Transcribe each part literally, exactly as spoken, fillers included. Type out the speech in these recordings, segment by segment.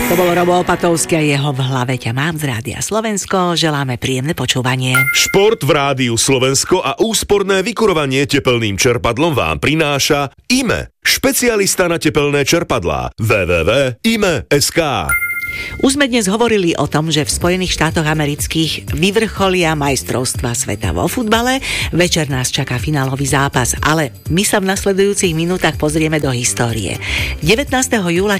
To bol Robo Opatovský a jeho V hlave ťa mám z Rádia Slovensko. Želáme príjemné počúvanie. Šport v Rádiu Slovensko a úsporné vykurovanie tepelným čerpadlom vám prináša í em e, špecialista na tepelné čerpadlá. w w w bodka i m e bodka es ká. Už sme dnes hovorili o tom, že v Spojených štátoch amerických vyvrcholia majstrovstvá sveta vo futbale. Večer nás čaká finálový zápas, ale my sa v nasledujúcich minútach pozrieme do histórie. devätnásteho júla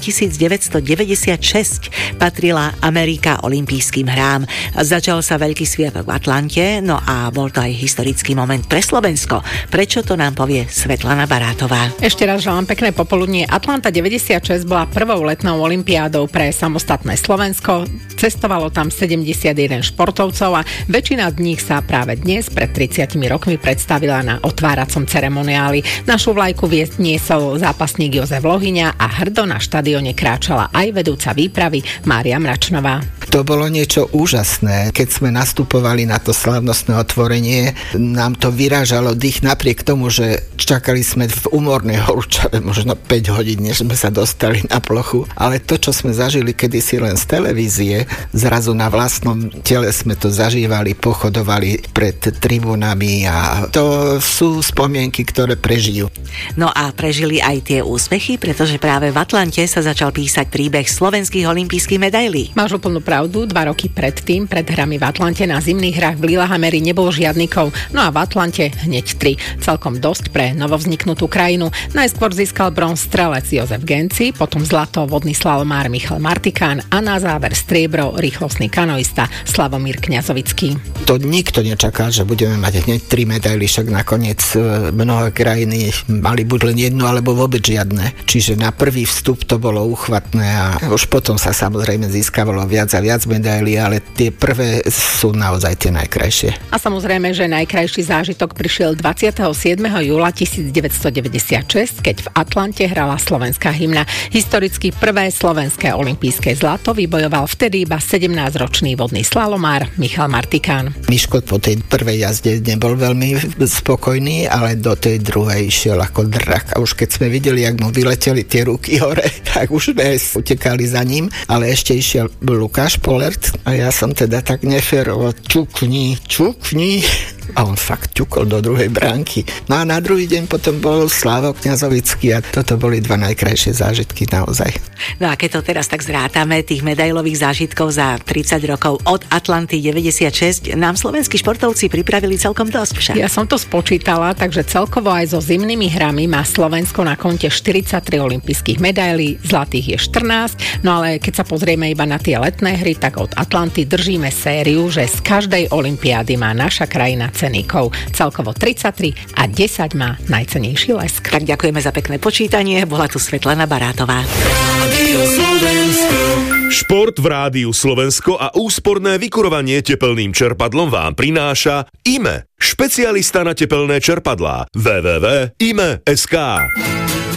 tisícdeväťstodeväťdesiatšesť patrila Amerika olympijským hrám. Začal sa veľký sviatok v Atlante, no a bol to aj historický moment pre Slovensko. Prečo, to nám povie Svetlana Barátová. Ešte raz želám pekné popoludnie. Atlanta deväťdesiatšesť bola prvou letnou olympiádou pre samostatné Slovensko. Cestovalo tam sedemdesiatjeden športovcov a väčšina z nich sa práve dnes pred tridsiatimi rokmi predstavila na otváracom ceremoniáli. Našu vlajku viesť niesol zápasník Jozef Lohyňa a hrdo na štadióne kráčala aj vedúca výpravy Mária Mračnová. To bolo niečo úžasné. Keď sme nastupovali na to slávnostné otvorenie, nám to vyrážalo dých napriek tomu, že čakali sme v umornej horúčave možno päť hodín, než sme sa dostali na plochu. Ale to, čo sme zažili kedysi len z televízie, zrazu na vlastnom tele sme to zažívali, pochodovali pred tribúnami a to sú spomienky, ktoré prežijú. No a prežili aj tie úspechy, pretože práve v Atlante sa začal písať príbeh slovenských olympijských medailí. Máš úplnú pravdu. Dva roky predtým, pred hrami v Atlante na zimných hrách v Lillehammeri nebol žiadny kov, no a v Atlante hneď tri. Celkom dosť pre novovzniknutú krajinu. Najskôr získal bronz strelec Jozef Genci, potom zlato vodný slalomár Michal Martikán a na záver striebro rýchlostný kanoista Slavomír Kňazovický. To nikto nečakal, že budeme mať hneď tri medaily, však nakoniec mnohé krajiny mali buď len jednu, alebo vôbec žiadne. Čiže na prvý vstup to bolo úchvatné a už potom sa samozrejme získavalo viac a viac medailí, ale tie prvé sú naozaj tie najkrajšie. A samozrejme, že najkrajší zážitok prišiel dvadsiateho siedmeho júla tisícdeväťstodeväťdesiatšesť, keď v Atlante hrala slovenská hymna. Historicky prvé slovenské olympijské zlato vybojoval vtedy iba sedemnásťročný vodný slalomár Michal Martikán. Miško po tej prvej jazde nebol veľmi spokojný, ale do tej druhej išiel ako drak. A už keď sme videli, jak mu vyleteli tie ruky hore, tak už sme utekali za ním, ale ešte išiel Lukáš Polert a ja som teda tak neférovo čukni, čukni a on fakt ťukol do druhej bránky. No a na druhý deň potom bol Slavo Kňazovický a toto boli dva najkrajšie zážitky naozaj. No a keď to teraz tak zrátame, tých medailových zážitkov za tridsať rokov od Atlanty deväťdesiatšesť, nám slovenskí športovci pripravili celkom dosť však. Ja som to spočítala, takže celkovo aj so zimnými hrami má Slovensko na konte štyridsaťtri olympijských medailí, zlatých je štrnásť, no ale keď sa pozrieme iba na tie letné hry, tak od Atlanty držíme sériu, že z každej olympiády má naša krajina ceníkov. Celkovo tridsaťtri a desať má najcennejší lesk. Tak ďakujeme za pekné počítanie, bola tu Svetlana Barátová. Šport v Rádiu Slovensko a úsporné vykurovanie tepelným čerpadlom vám prináša í em e, špecialista na tepelné čerpadlá. w w w bodka i m e bodka es ká.